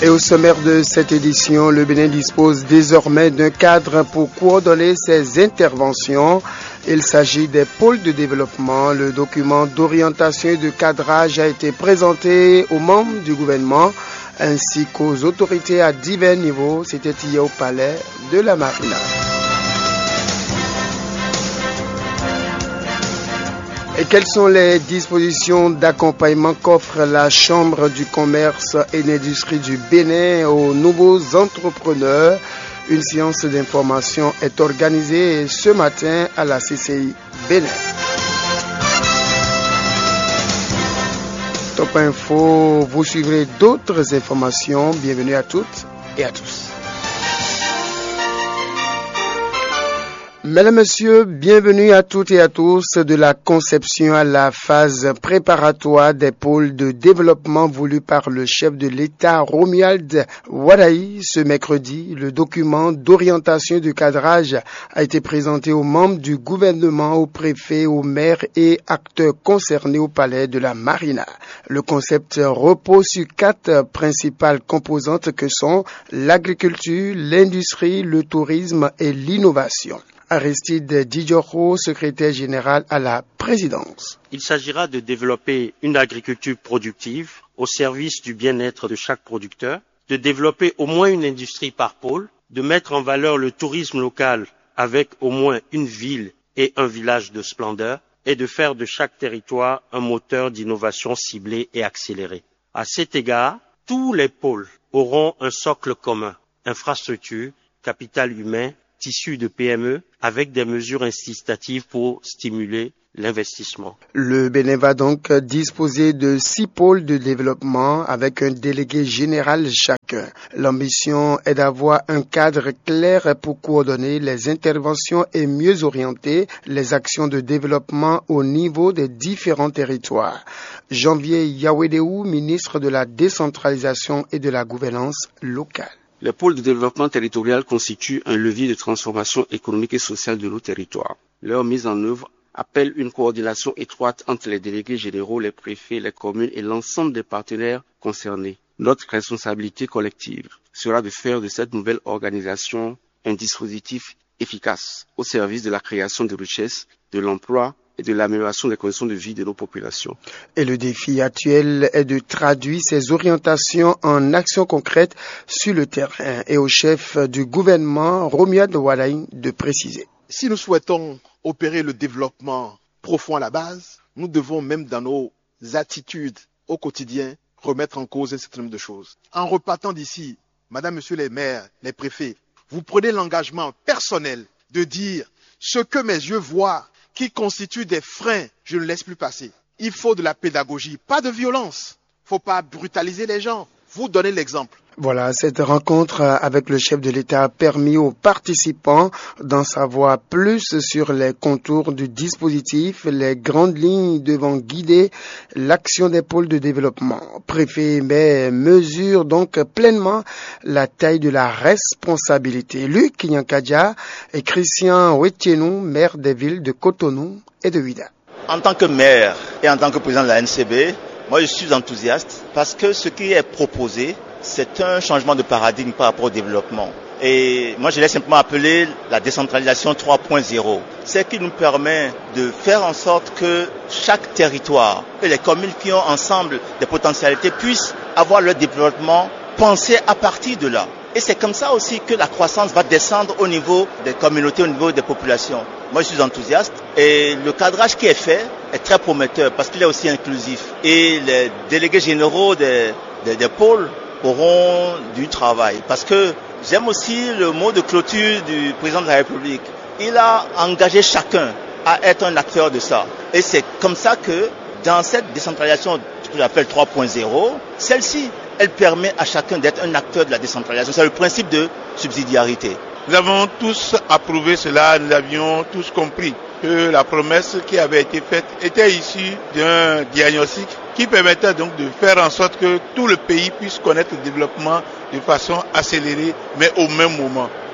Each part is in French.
Et au sommaire de cette édition, le Bénin dispose désormais d'un cadre pour coordonner ses interventions. Il s'agit des pôles de développement. Le document d'orientation et de cadrage a été présenté aux membres du gouvernement ainsi qu'aux autorités à divers niveaux. C'était hier au palais de la Marina. Et quelles sont les dispositions d'accompagnement qu'offre la Chambre du commerce et d'industrie du Bénin aux nouveaux entrepreneurs? Une séance d'information est organisée ce matin à la CCI Bénin. Top Info, vous suivrez d'autres informations. Bienvenue à toutes et à tous. Mesdames, Messieurs, bienvenue à toutes et à tous. De la conception à la phase préparatoire des pôles de développement voulus par le chef de l'État, Romuald Wadaï. Ce mercredi, le document d'orientation et de cadrage a été présenté aux membres du gouvernement, aux préfets, aux maires et acteurs concernés au palais de la Marina. Le concept repose sur 4 principales composantes que sont l'agriculture, l'industrie, le tourisme et l'innovation. Aristide Didjoro, secrétaire général à la présidence. Il s'agira de développer une agriculture productive au service du bien-être de chaque producteur, de développer au moins une industrie par pôle, de mettre en valeur le tourisme local avec au moins une ville et un village de splendeur et de faire de chaque territoire un moteur d'innovation ciblé et accéléré. À cet égard, tous les pôles auront un socle commun, infrastructure, capital humain, tissu de PME avec des mesures incitatives pour stimuler l'investissement. Le Bénin va donc disposer de 6 pôles de développement avec un délégué général chacun. L'ambition est d'avoir un cadre clair pour coordonner les interventions et mieux orienter les actions de développement au niveau des différents territoires. Janvier Yawedeu, ministre de la décentralisation et de la gouvernance locale. Les pôles de développement territorial constituent un levier de transformation économique et sociale de nos territoires. Leur mise en œuvre appelle une coordination étroite entre les délégués généraux, les préfets, les communes et l'ensemble des partenaires concernés. Notre responsabilité collective sera de faire de cette nouvelle organisation un dispositif efficace au service de la création de richesses, de l'emploi et de l'amélioration des conditions de vie de nos populations. Et le défi actuel est de traduire ces orientations en actions concrètes sur le terrain. Et au chef du gouvernement, Romuald Wadaï, de préciser. Si nous souhaitons opérer le développement profond à la base, nous devons même dans nos attitudes au quotidien remettre en cause un certain nombre de choses. En repartant d'ici, Madame, Monsieur les maires, les préfets, vous prenez l'engagement personnel de dire ce que mes yeux voient qui constituent des freins, je ne laisse plus passer. Il faut de la pédagogie, pas de violence. Il ne faut pas brutaliser les gens. Vous donnez l'exemple. Voilà, cette rencontre avec le chef de l'État a permis aux participants d'en savoir plus sur les contours du dispositif, les grandes lignes devant guider l'action des pôles de développement. Préfet et maire mesurent donc pleinement la taille de la responsabilité. Luc Nyankadja et Christian Wetienou, maire des villes de Cotonou et de Ouida. En tant que maire et en tant que président de la NCB, moi je suis enthousiaste parce que ce qui est proposé, c'est un changement de paradigme par rapport au développement. Et moi, je l'ai simplement appelé la décentralisation 3.0. C'est qui nous permet de faire en sorte que chaque territoire et les communes qui ont ensemble des potentialités puissent avoir leur développement pensé à partir de là. Et c'est comme ça aussi que la croissance va descendre au niveau des communautés, au niveau des populations. Moi, je suis enthousiaste et le cadrage qui est fait est très prometteur parce qu'il est aussi inclusif. Et les délégués généraux des pôles auront du travail. Parce que j'aime aussi le mot de clôture du président de la République. Il a engagé chacun à être un acteur de ça. Et c'est comme ça que dans cette décentralisation que j'appelle 3.0, celle-ci, elle permet à chacun d'être un acteur de la décentralisation. C'est le principe de subsidiarité. Nous avons tous approuvé cela, nous avions tous compris que la promesse qui avait été faite était issue d'un diagnostic qui permettait donc de faire en sorte que tout le pays puisse connaître le développement de façon accélérée, mais au même moment.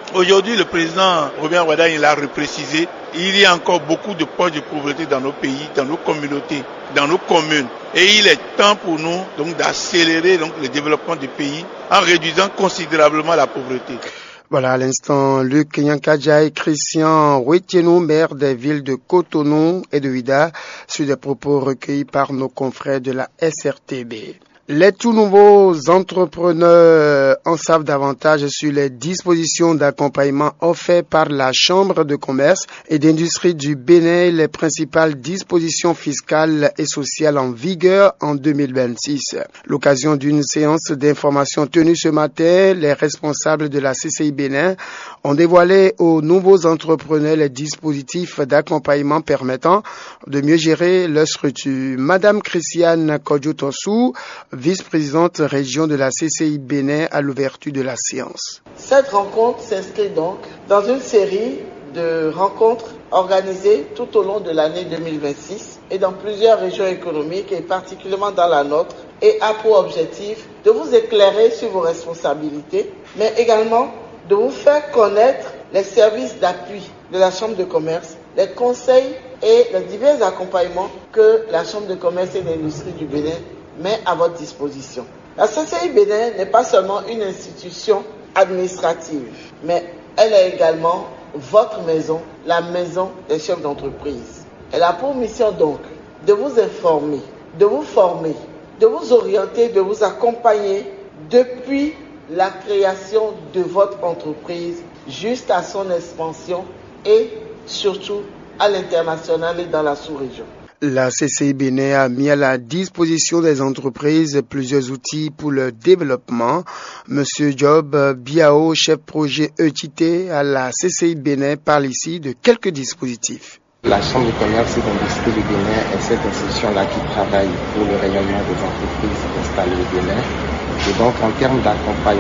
Aujourd'hui, le président Robert Wadagne l'a reprécisé, il y a encore beaucoup de poches de pauvreté dans nos pays, dans nos communautés, dans nos communes. Et il est temps pour nous donc d'accélérer donc le développement du pays en réduisant considérablement la pauvreté. Voilà, à l'instant, Luc Nyankadja et Christian Ouetienou, maire des villes de Cotonou et de Ouida, sur des propos recueillis par nos confrères de la SRTB. Les tout nouveaux entrepreneurs en savent davantage sur les dispositions d'accompagnement offertes par la Chambre de commerce et d'industrie du Bénin, les principales dispositions fiscales et sociales en vigueur en 2026. L'occasion d'une séance d'information tenue ce matin, les responsables de la CCI Bénin ont dévoilé aux nouveaux entrepreneurs les dispositifs d'accompagnement permettant de mieux gérer leur structure. Madame Christiane Kodjotosu, vice-présidente région de la CCI Bénin à l'ouverture de la séance. Cette rencontre s'inscrit donc dans une série de rencontres organisées tout au long de l'année 2026 et dans plusieurs régions économiques et particulièrement dans la nôtre et a pour objectif de vous éclairer sur vos responsabilités mais également de vous faire connaître les services d'appui de la Chambre de commerce, les conseils et les divers accompagnements que la Chambre de commerce et d'industrie du Bénin met à votre disposition. La CCI Bénin n'est pas seulement une institution administrative, mais elle est également votre maison, la maison des chefs d'entreprise. Elle a pour mission donc de vous informer, de vous former, de vous orienter, de vous accompagner depuis la création de votre entreprise jusqu'à son expansion et surtout à l'international et dans la sous-région. La CCI Bénin a mis à la disposition des entreprises plusieurs outils pour le développement. Monsieur Job Biao, chef projet ETT à la CCI Bénin, parle ici de quelques dispositifs. La Chambre de commerce et d'industrie du Bénin est cette institution-là qui travaille pour le rayonnement des entreprises installées au Bénin. Et donc, en termes d'accompagnement,